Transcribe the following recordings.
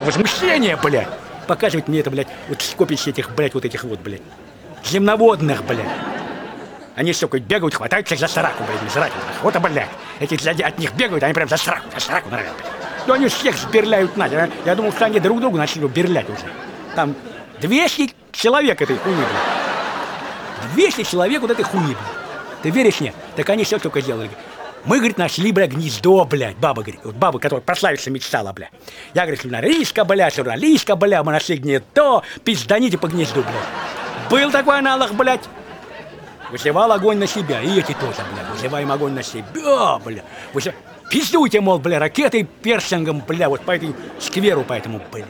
возмущение, блядь. Показывать мне это, блядь, вот скопище этих, блядь, вот этих вот, блядь, земноводных, блядь. Они, сука, бегают, хватаются за сраку, блядь, жрательных. Вот, блядь, эти от них бегают, они прям за сраку нравятся, блядь. Ну, они всех сберляют надо. Я думал, что они друг другу начали берлять уже. Там 200 человек этой хуйни, блядь. 200 человек вот этой хуйни, блядь. Ты веришь мне? Так они все только делали. Мы, говорит, нашли, блядь, гнездо, блядь. Баба, говорит, вот баба, которая прославиться мечтала, блядь. Я, говорит, журналистка, блядь, мы нашли гнездо, пизданите по гнезду, блядь. Был такой аналог, блядь. Вызывал огонь на себя, и эти тоже, блядь. Вызываем огонь на себя, блядь. Пиздуйте, мол, бля, ракетой, персингом, бля, вот по этому скверу, по этому, бля.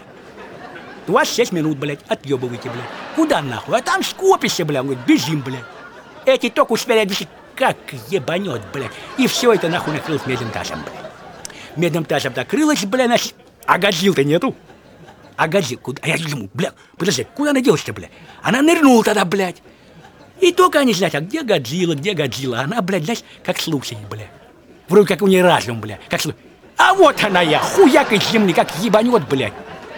26 минут, блядь, отъебывайте, бля. Куда нахуй? А там скопище, бля, говорит, бежим, бля. Эти только успели объяснить, как ебанет, бля. И все это нахуй накрылось медным тазом, бля. Медным тазом накрылось, бля, значит, а Годзилл-то нету. А Годзилл, куда? А я думаю, бля, подожди, куда она делась-то, бля? Она нырнула тогда, блядь. И только они знают, а где Годзилла? Она, блядь, знаешь, как слушает, бля. Вроде как у нее разум, бля, как слушает. А вот она я, хуяк из земли, как ебанет, блядь.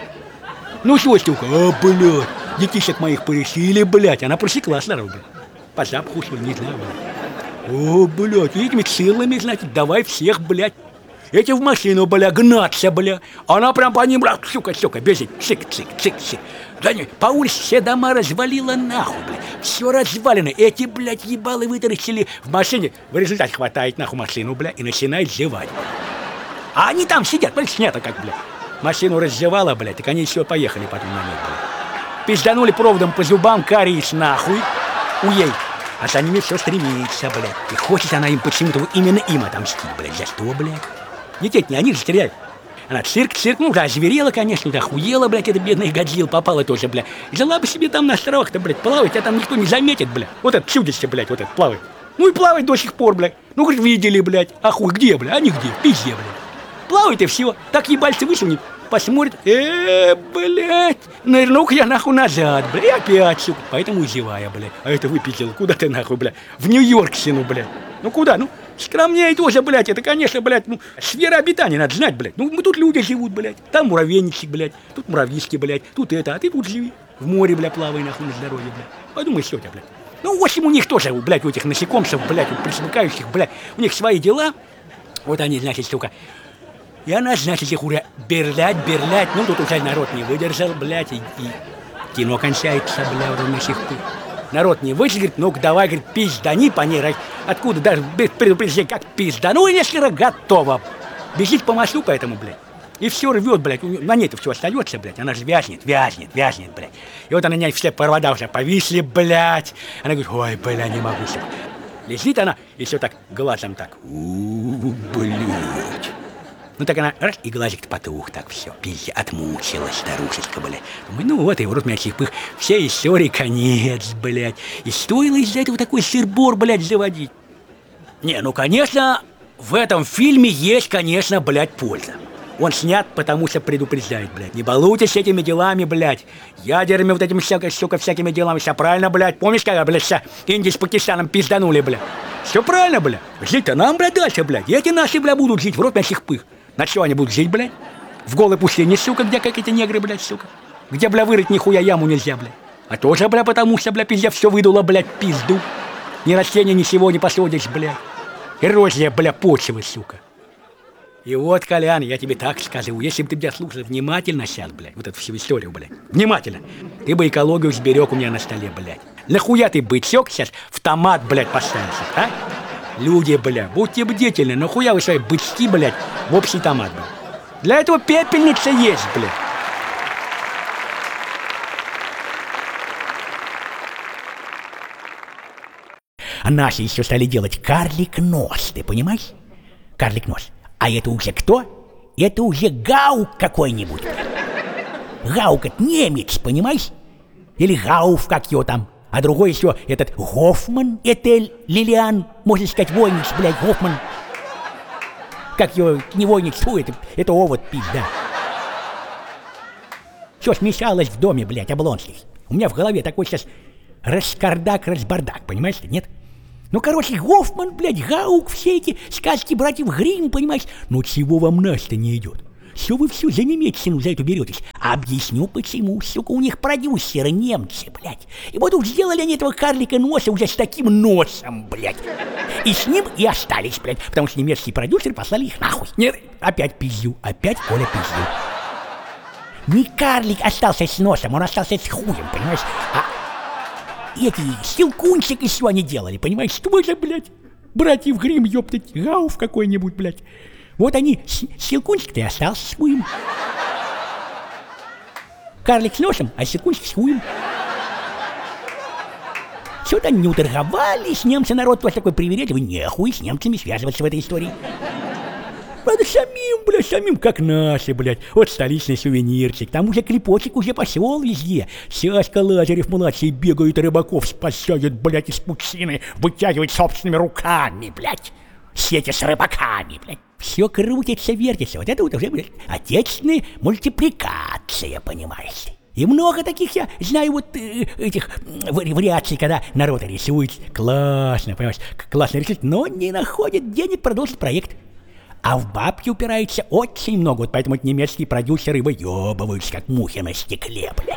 Ну что, штука, блядь, детишек моих порешили, блядь. Она просекла сразу, блядь. По запаху, что ли, не знаю, блядь. Блядь, этими силами, значит, давай всех, блядь. Эти в машину, бля, гнаться, бля. Она прям по ним, бля, сука, бежит. Цик. За ней по улице все дома развалила нахуй, бля. Все развалено. Эти, блядь, ебалы вытаращили в машине. В результате хватает нахуй машину, бля, и начинает зевать. А они там сидят, блядь, снято как, бля. Машину раззевала, блядь, так они еще поехали потом на них, бля. Пизданули проводом по зубам, кариес нахуй. Уей. А за ними все стремится, блядь. И хочет она им почему-то именно им отомстить, блядь. За что, блядь? Детей не они же теряют. Она цирк, ну да, озверела, конечно, да, охуела, блядь, эта бедная Годзилла, попала тоже, блядь. Жила бы себе там на островах-то, блядь, плавать, а там никто не заметит, блядь. Вот это чудище, блядь, вот это плавает. Ну и плавает до сих пор, блядь. Ну, говорит, видели, блядь. А хуй, где, блядь? А нигде, в пизде, блядь. Плавает и все. Так ебальцы высунет, посмотрит. Блядь, нырну-ка я нахуй назад, блядь, и опять, сука. Поэтому зевая, блядь. А это выпиздила, куда ты нахуй, блядь? В Нью-Йорк сину, блядь. Ну куда, ну? Скромнее тоже, блядь, это, конечно, блядь, ну, сфера обитания надо знать, блядь. Ну, мы тут люди живут, блядь. Там муравейничек, блядь. Тут муравьишки, блядь. Тут это, а ты тут живи. В море, блядь, плавай, нахуй, на здоровье, блядь. Подумай, что у тебя, блядь. Ну, в общем, у них тоже, блядь, у этих насекомцев, блядь, у присмыкающих, блядь, у них свои дела. Вот они, значит, сука. И она, значит, их уже берлять. Ну, тут уже народ не выдержал, блядь, и кино кончается, блядь, уже на сихку. Народ не выжил, говорит, ну-ка давай, говорит, пиздани по ней, откуда даже без предупреждения, как пиздану, и если готово. Бежит по мосту поэтому, блядь, и все рвет, блядь, на ней-то все остается, блядь, она же вязнет, блядь. И вот она, на ней все провода уже повисли, блядь. Она говорит, ой, бля, не могу себе. Лежит она, и все так, глазом так, блядь. Ну так она, раз, и глазик-то потух, так все, пиздец, отмучилась старушечка, блядь. Думаю, ну вот, и в рот меня чихпых, все истории конец, блядь. И стоило из-за этого такой сыр-бор, блядь, заводить. Не, ну, конечно, в этом фильме есть, конечно, блядь, польза. Он снят, потому что предупреждает, блядь. Не балуйтесь этими делами, блядь. Ядерными вот этими, сука, всякими делами. Все правильно, блядь. Помнишь, когда, блядь, Индия с Пакистаном пизданули, блядь? Все правильно, блядь. Жить-то нам, блядь, дальше, блядь. И эти наши, блядь, будут жить в рот на чихпых. На что они будут жить, блядь? В голой пустыне, сука, где как эти негры, блядь, сука? Где, бля, вырыть нихуя яму нельзя, блядь? А тоже, бля, потому что, бля, пиздец, все выдуло, блядь, пизду. Ни растения, ничего не посадишь, блядь. Эрозия, бля, почвы, сука. И вот, Колян, я тебе так скажу, если бы ты меня слушал внимательно сейчас, блядь, вот эту всю историю, блядь, внимательно, ты бы экологию сберег у меня на столе, блядь. Нахуя ты бычок сейчас в томат, блядь, поставился, а? Люди, бля, будьте бдительны, нахуя вы свои бычки, блядь, в общий томат, блядь. Для этого пепельница есть, блядь. А наши еще стали делать карлик-нос, ты понимаешь? Карлик-нос. А это уже кто? Это уже Гаук какой-нибудь. Гаук это немец, понимаешь? Или Гауф, как его там. А другой еще этот Гофман, Этель, Лилиан, можно сказать, войниц, блядь, Гофман. Как его, не войниц, фу, это овод, пизда. Все смешалось в доме, блядь, Облонских. У меня в голове такой сейчас раскардак-разбардак, понимаешь, нет? Ну, короче, Гофман, блядь, Гаук, все эти сказки братьев Гримм, понимаешь? Ну, чего вам Настя не идет? Что вы всю за немецкину за это беретесь? Объясню почему, сука, у них продюсеры немцы, блядь. И вот уж сделали они этого карлика носа уже с таким носом, блядь. И с ним и остались, блядь, потому что немецкие продюсеры послали их нахуй. Нет, опять пиздю, опять Коля пиздю. Не карлик остался с носом, он остался с хуем, понимаешь? А эти Щелкунчик еще они делали, понимаешь? Что же, блядь? Братьев Гримм, ёптать, Гауф какой-нибудь, блядь. Вот они, Щелкунчик-то и остался с хуем. Карлик с носом, а Щелкунчик с хуем. Что-то они не уторговались, немцы народ просто такой привередливый, нехуй с немцами связываться в этой истории. Надо самим, блядь, самим, как наши, блядь. Вот столичный сувенирчик, там уже клепочек уже пошел везде. Сяська Лазарев-младший бегает, рыбаков спасает, блядь, из пучины, вытягивает собственными руками, блядь. Сети с рыбаками, блядь. Все крутится, вертится. Вот это вот уже, блядь, отечественная мультипликация, понимаешь ли. И много таких я знаю вот этих вариаций, когда народ рисует. Классно, понимаешь, классно рисует, но не находит денег продолжить проект. А в бабки упирается очень много, вот поэтому немецкие продюсеры выебываются, как мухи на стекле, бля.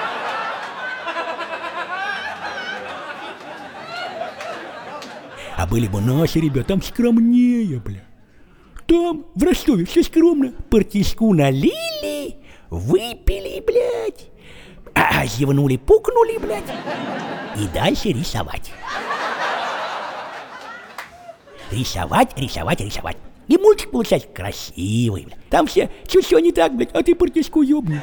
А были бы наши ребята, там скромнее, бля. Там, в Ростове, все скромно. Партийску налили, выпили, блядь. Зевнули, пукнули, блядь. И дальше рисовать. Рисовать. И мультик получается красивый, бля. Там все чуть-чуть не так, блядь, а ты партийску ёбни.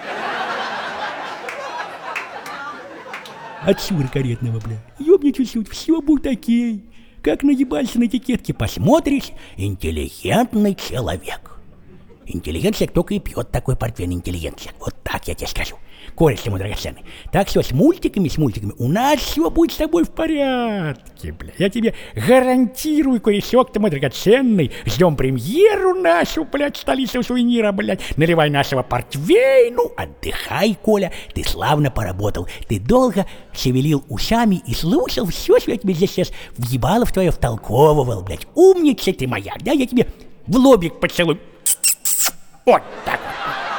От сюра каретного, бля. Ёбни чуть-чуть, все будет окей. Как наебался на этикетке, посмотришь, интеллигентный человек. Интеллигенция только и пьет такой портвейн, интеллигенция. Вот так я тебе скажу. Кореш ты мой драгоценный. Так все с мультиками, у нас все будет с тобой в порядке, бля. Я тебе гарантирую, корешок ты мой драгоценный. Ждем премьеру нашу, блядь, столицу сувенира, блядь. Наливай нашего портвейну. Отдыхай, Коля, ты славно поработал. Ты долго шевелил ушами и слушал все, что я тебе здесь сейчас въебало в твое втолковывал, блядь. Умница ты моя, да, я тебе в лобик поцелую. Вот так вот.